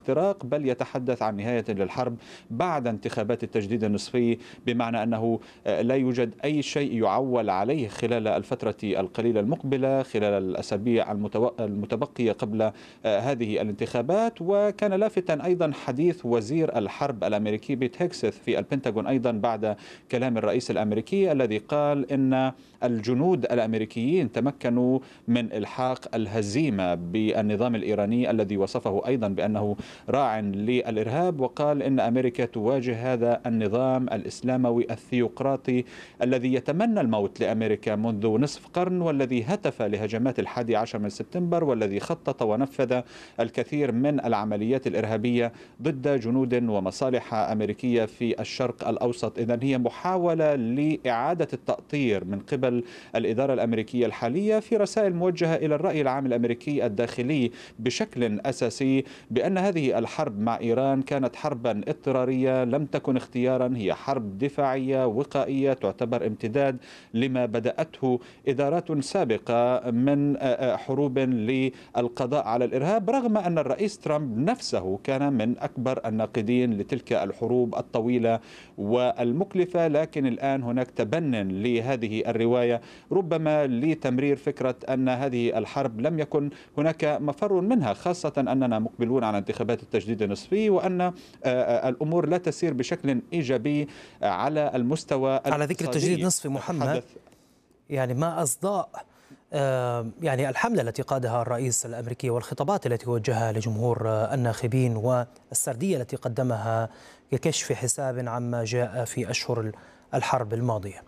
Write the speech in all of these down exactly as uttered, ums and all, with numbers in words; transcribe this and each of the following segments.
الافتراق، بل يتحدث عن نهاية للحرب بعد انتخابات التجديد النصفي، بمعنى أنه لا يوجد أي شيء يعول عليه خلال الفترة القليلة المقبلة، خلال الأسابيع المتبقية قبل هذه الانتخابات. وكان لافتا أيضا حديث وزير الحرب الأمريكي بيت هيكسث في البنتاغون أيضا بعد كلام الرئيس الأمريكي الذي قال إن الجنود الأمريكيين تمكنوا من إلحاق الهزيمة بالنظام الإيراني الذي وصفه أيضا بأنه راع للإرهاب، وقال إن أمريكا تواجه هذا النظام الإسلاموي الثيوقراطي الذي يتمنى الموت لأمريكا منذ نصف قرن، والذي هتف لهجمات الحادي عشر من سبتمبر، والذي خطط ونفذ الكثير من العمليات الإرهابية ضد جنود ومصالح أمريكية في الشرق الأوسط. إذن هي محاولة لإعادة التأطير من قبل الإدارة الأمريكية الحالية في رسائل موجهة إلى الرأي العام الأمريكي الداخلي بشكل أساسي، بأن هذه الحرب مع إيران كانت حربا اضطرارية لم تكن اختيارا، هي حرب دفاعية وقائية تعتبر امتداد لما بدأته إدارات سابقة من حروب للقضاء على الإرهاب، رغم أن الرئيس ترامب نفسه كان من أكبر الناقدين لتلك الحروب الطويلة والمكلفة. لكن الآن هناك تبن لهذه الرواية، ربما لتمرير فكرة أن هذه الحرب لم يكن هناك مفر منها، خاصة أننا مقبلون على انتخابات التجديد النصفي، وأن الأمور لا تسير بشكل إيجابي على المستوى. على ذكر التجديد النصفي محمد، يعني ما أصداء يعني الحملة التي قادها الرئيس الأمريكي والخطابات التي وجهها لجمهور الناخبين والسردية التي قدمها ككشف حساب عما جاء في أشهر الحرب الماضية؟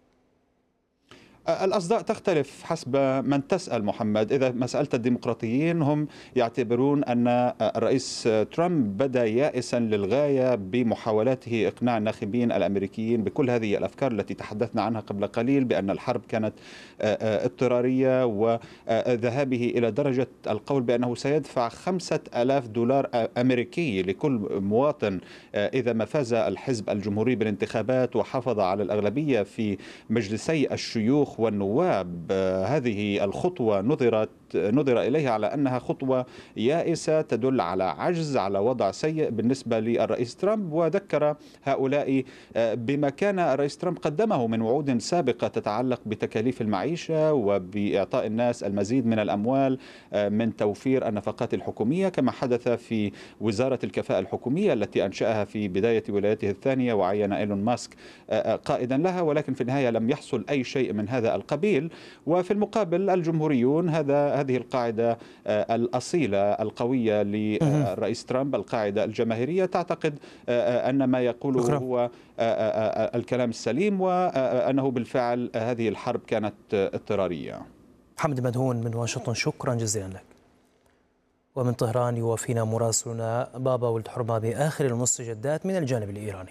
الأصداء تختلف حسب من تسأل محمد. إذا ما سألت الديمقراطيين هم يعتبرون أن الرئيس ترامب بدأ يائسا للغاية بمحاولاته إقناع الناخبين الأمريكيين بكل هذه الأفكار التي تحدثنا عنها قبل قليل، بأن الحرب كانت اضطرارية، وذهابه إلى درجة القول بأنه سيدفع خمسة آلاف دولار أمريكي لكل مواطن إذا ما فاز الحزب الجمهوري بالانتخابات وحافظ على الأغلبية في مجلسي الشيوخ والنواب. هذه الخطوة نظرت نظر إليها على أنها خطوة يائسة تدل على عجز، على وضع سيء بالنسبة للرئيس ترامب، وذكر هؤلاء بما كان الرئيس ترامب قدمه من وعود سابقة تتعلق بتكاليف المعيشة وبإعطاء الناس المزيد من الأموال من توفير النفقات الحكومية، كما حدث في وزارة الكفاءة الحكومية التي أنشأها في بداية ولايته الثانية وعين إيلون ماسك قائدا لها، ولكن في النهاية لم يحصل أي شيء من هذا القبيل. وفي المقابل الجمهوريون، هذا هذه القاعدة الأصيلة القوية للرئيس ترامب، القاعدة الجماهيرية، تعتقد أن ما يقوله هو الكلام السليم، وأنه بالفعل هذه الحرب كانت اضطرارية. محمد مدهون من واشنطن، شكرا جزيلا لك. ومن طهران يوافينا مراسلنا بابا ولد حرمة بآخر المستجدات من الجانب الإيراني.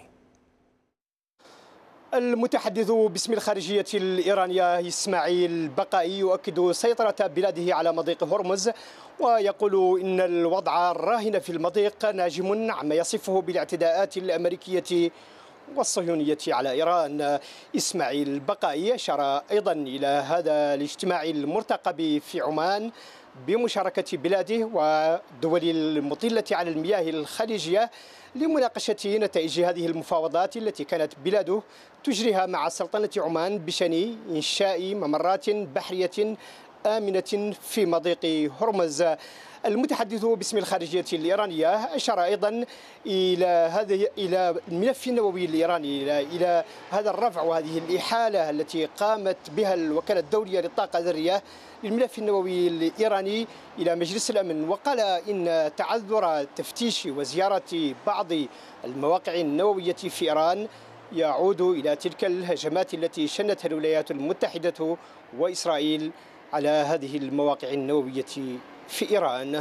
المتحدث باسم الخارجية الإيرانية إسماعيل بقائي يؤكد سيطرة بلاده على مضيق هرمز، ويقول إن الوضع الراهن في المضيق ناجم عما يصفه بالاعتداءات الأمريكية والصهيونية على إيران. إسماعيل بقائي أشار أيضا إلى هذا الاجتماع المرتقب في عمان بمشاركة بلاده والدول المطلة على المياه الخليجية لمناقشة نتائج هذه المفاوضات التي كانت بلاده تجريها مع سلطنة عمان بشأن إنشاء ممرات بحرية آمنة في مضيق هرمز. المتحدث باسم الخارجية الإيرانية أشار أيضا إلى هذه إلى الملف النووي الإيراني، إلى إلى هذا الرفع وهذه الإحالة التي قامت بها الوكالة الدولية للطاقة الذرية للملف النووي الإيراني إلى مجلس الأمن، وقال إن تعذر تفتيش وزيارة بعض المواقع النووية في إيران يعود إلى تلك الهجمات التي شنتها الولايات المتحدة وإسرائيل على هذه المواقع النووية في إيران.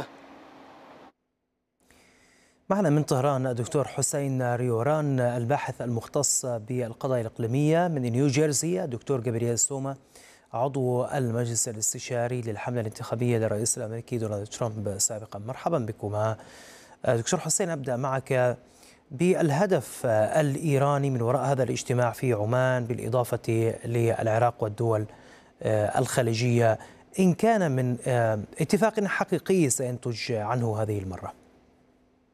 معنا من طهران الدكتور حسين ريوران الباحث المختص بالقضايا الإقليمية. من نيوجيرسي الدكتور جابرييل سوما عضو المجلس الاستشاري للحملة الانتخابية للرئيس الأمريكي دونالد ترامب سابقا. مرحبا بكما. دكتور حسين، أبدأ معك بالهدف الإيراني من وراء هذا الاجتماع في عمان بالإضافة للعراق والدول الخليجية، إن كان من اتفاق حقيقي سينتج عنه هذه المرة.